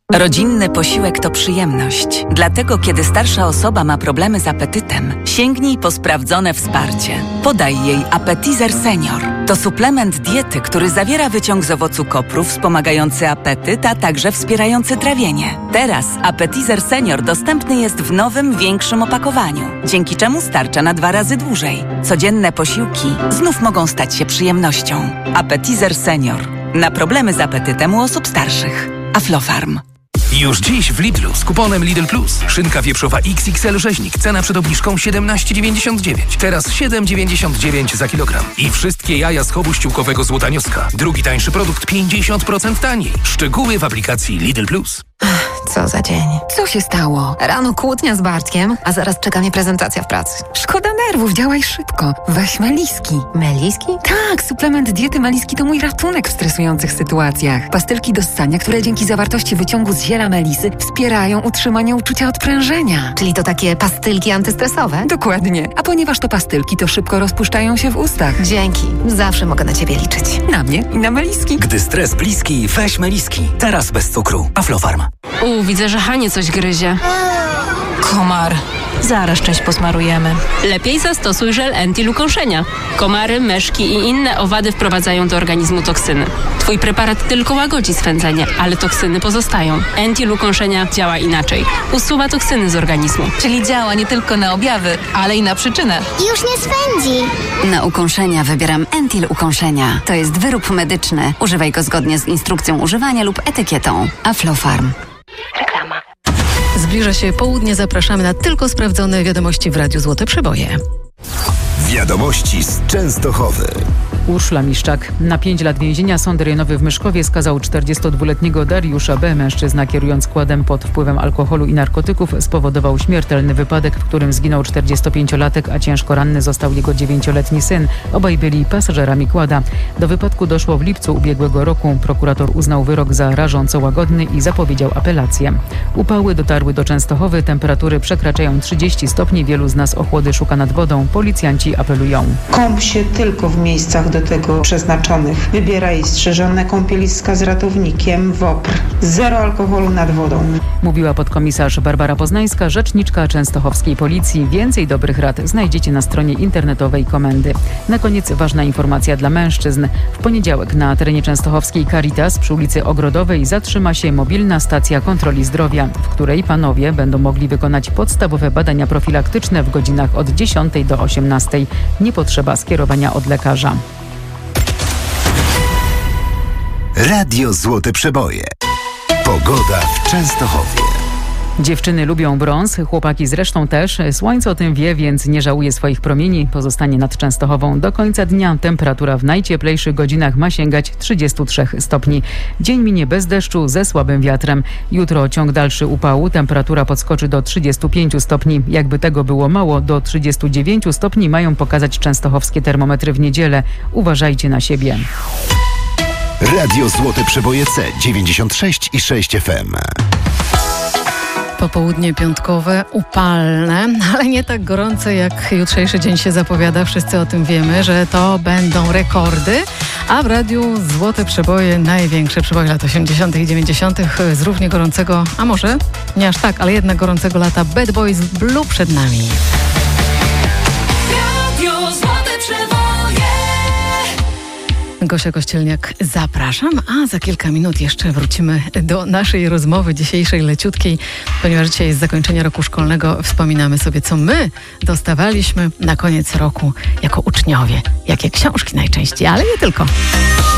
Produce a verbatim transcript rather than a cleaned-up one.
Rodzinny posiłek to przyjemność. Dlatego, kiedy starsza osoba ma problemy z apetytem, sięgnij po sprawdzone wsparcie. Podaj jej Appetizer Senior. To suplement diety, który zawiera wyciąg z owocu kopru wspomagający apetyt, a także wspierający trawienie. Teraz Appetizer Senior dostępny jest w nowym, większym opakowaniu, dzięki czemu starcza na dwa razy dłużej. Codzienne posiłki znów mogą stać się przyjemnością. Appetizer Senior. Na problemy z apetytem u osób starszych. Aflofarm. Już dziś w Lidlu z kuponem Lidl Plus. Szynka wieprzowa X X L rzeźnik. Cena przed obniżką siedemnaście dziewięćdziesiąt dziewięć. Teraz siedem dziewięćdziesiąt dziewięć za kilogram. I wszystkie jaja z chowu ściółkowego Złotanioska. Drugi tańszy produkt pięćdziesiąt procent taniej. Szczegóły w aplikacji Lidl Plus. Co za dzień. Co się stało? Rano kłótnia z Bartkiem, a zaraz czeka mnie prezentacja w pracy. Szkoda nerwów, działaj szybko. Weź Meliski. Meliski? Tak, suplement diety Meliski to mój ratunek w stresujących sytuacjach. Pastylki do ssania, które dzięki zawartości wyciągu z ziela melisy wspierają utrzymanie uczucia odprężenia. Czyli to takie pastylki antystresowe? Dokładnie. A ponieważ to pastylki, to szybko rozpuszczają się w ustach. Dzięki. Zawsze mogę na ciebie liczyć. Na mnie i na Meliski. Gdy stres bliski, weź Meliski. Teraz bez cukru. Aflofarm. U, widzę, że Hanie coś gryzie. Komar. Zaraz część posmarujemy. Lepiej zastosuj żel Entil ukąszenia. Komary, myszki i inne owady wprowadzają do organizmu toksyny. Twój preparat tylko łagodzi swędzenie, ale toksyny pozostają. Entil ukąszenia działa inaczej. Usuwa toksyny z organizmu. Czyli działa nie tylko na objawy, ale i na przyczynę. Już nie swędzi. Na ukąszenia wybieram Entil ukąszenia. To jest wyrób medyczny. Używaj go zgodnie z instrukcją używania lub etykietą. Aflofarm. Reklama. Zbliża się południe, zapraszamy na tylko sprawdzone wiadomości w Radiu Złote Przeboje. Wiadomości z Częstochowy. Urszula Miszczak. Na pięć lat więzienia Sąd Rejonowy w Myszkowie skazał czterdziestodwuletniego Dariusza B. Mężczyzna, kierując składem pod wpływem alkoholu i narkotyków, spowodował śmiertelny wypadek, w którym zginął czterdziestopięciolatek, a ciężko ranny został jego dziewięcioletni syn. Obaj byli pasażerami kłada. Do wypadku doszło w lipcu ubiegłego roku. Prokurator uznał wyrok za rażąco łagodny i zapowiedział apelację. Upały dotarły do Częstochowy. Temperatury przekraczają trzydzieści stopni. Wielu z nas ochłody szuka nad wodą. Policjanci apelują. Kąp się tylko w miejscach do tego przeznaczonych. Wybieraj strzeżone kąpieliska z ratownikiem, WOPR. Zero alkoholu nad wodą. Mówiła podkomisarz Barbara Poznańska, rzeczniczka częstochowskiej policji. Więcej dobrych rad znajdziecie na stronie internetowej komendy. Na koniec ważna informacja dla mężczyzn. W poniedziałek na terenie częstochowskiej Caritas przy ulicy Ogrodowej zatrzyma się mobilna stacja kontroli zdrowia, w której panowie będą mogli wykonać podstawowe badania profilaktyczne w godzinach od dziesiątej do osiemnastej. Nie potrzeba skierowania od lekarza. Radio Złote Przeboje. Pogoda w Częstochowie. Dziewczyny lubią brąz, chłopaki zresztą też. Słońce o tym wie, więc nie żałuje swoich promieni. Pozostanie nad Częstochową do końca dnia. Temperatura w najcieplejszych godzinach ma sięgać trzydziestu trzech stopni. Dzień minie bez deszczu, ze słabym wiatrem. Jutro ciąg dalszy upału. Temperatura podskoczy do trzydziestu pięciu stopni. Jakby tego było mało, do trzydziestu dziewięciu stopni mają pokazać częstochowskie termometry w niedzielę. Uważajcie na siebie. Radio Złote Przeboje C dziewięćdziesiąt sześć i sześć F M. Popołudnie piątkowe, upalne, ale nie tak gorące jak jutrzejszy dzień się zapowiada. Wszyscy o tym wiemy, że to będą rekordy, a w Radiu Złote Przeboje największe przeboje lat osiemdziesiątych i dziewięćdziesiątych z równie gorącego, a może nie aż tak, ale jednak gorącego lata Bad Boys Blue przed nami. Gosia Kościelniak, zapraszam, a za kilka minut jeszcze wrócimy do naszej rozmowy dzisiejszej leciutkiej, ponieważ dzisiaj jest zakończenie roku szkolnego. Wspominamy sobie, co my dostawaliśmy na koniec roku jako uczniowie. Jakie książki najczęściej, ale nie tylko.